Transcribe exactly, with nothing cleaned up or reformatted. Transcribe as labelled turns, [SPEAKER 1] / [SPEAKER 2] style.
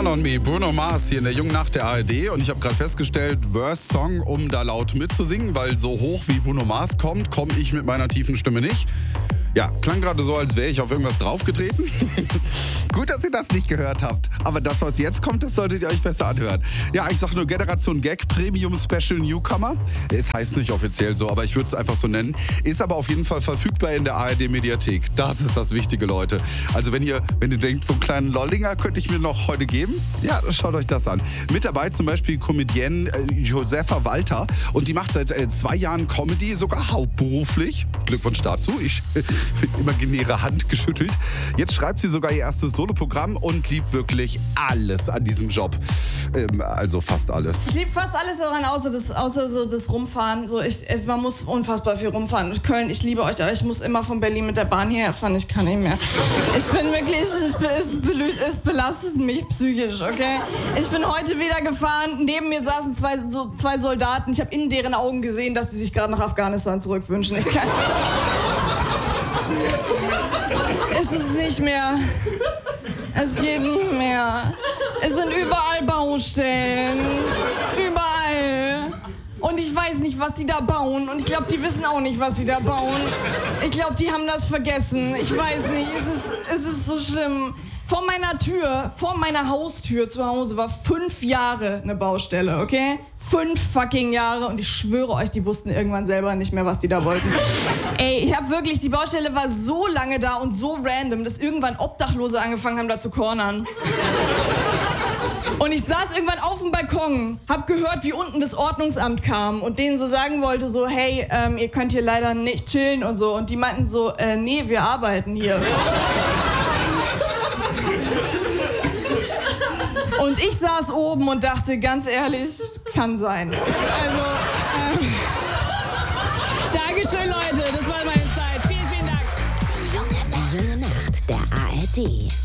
[SPEAKER 1] Count on Me, Bruno Mars hier in der Jungen Nacht der A R D. Und ich habe gerade festgestellt, Worst Song, um da laut mitzusingen, weil so hoch wie Bruno Mars kommt, komme ich mit meiner tiefen Stimme nicht. Ja, klang gerade so, als wäre ich auf irgendwas draufgetreten. Gut, dass ihr das nicht gehört habt. Aber das, was jetzt kommt, das solltet ihr euch besser anhören. Ja, ich sag nur Generation Gag Premium Special Newcomer. Es heißt nicht offiziell so, aber ich würde es einfach so nennen. Ist aber auf jeden Fall verfügbar in der A R D Mediathek. Das ist das Wichtige, Leute. Also wenn ihr, wenn ihr denkt, so einen kleinen Lollinger könnte ich mir noch heute geben, ja, schaut euch das an. Mit dabei zum Beispiel Comedienne äh, Josefa Walter. Und die macht seit äh, zwei Jahren Comedy, sogar hauptberuflich. Glückwunsch dazu. Ich imaginäre Hand geschüttelt. Jetzt schreibt sie sogar ihr erstes Soloprogramm und liebt wirklich alles an diesem Job. Ähm, also fast alles.
[SPEAKER 2] Ich liebe fast alles daran, außer das, außer so das Rumfahren. So ich, man muss unfassbar viel rumfahren. Köln, ich liebe euch, aber ich muss immer von Berlin mit der Bahn hierher fahren. Ich kann nicht mehr. Ich bin wirklich, ich bin, es, belü- es belastet mich psychisch, okay? Ich bin heute wieder gefahren. Neben mir saßen zwei, so, zwei Soldaten. Ich habe in deren Augen gesehen, dass die sich gerade nach Afghanistan zurückwünschen. Ich kann... Es ist nicht mehr. Es geht nicht mehr. Es sind überall Baustellen. Überall. Und ich weiß nicht, was die da bauen. Und ich glaube, die wissen auch nicht, was sie da bauen. Ich glaube, die haben das vergessen. Ich weiß nicht. Es ist, es ist so schlimm. Vor meiner Tür, vor meiner Haustür zu Hause war fünf Jahre eine Baustelle, okay? Fünf fucking Jahre und ich schwöre euch, die wussten irgendwann selber nicht mehr, was die da wollten. Ey, ich hab wirklich, die Baustelle war so lange da und so random, dass irgendwann Obdachlose angefangen haben, da zu cornern. Und ich saß irgendwann auf dem Balkon, hab gehört, wie unten das Ordnungsamt kam und denen so sagen wollte, so, hey, ähm, ihr könnt hier leider nicht chillen und so. Und die meinten so, äh, nee, wir arbeiten hier. Und ich saß oben und dachte, ganz ehrlich, kann sein. Ich, also, ähm, Dankeschön, Leute, das war meine Zeit. Vielen, vielen Dank.
[SPEAKER 3] Die Junge Nacht der A R D.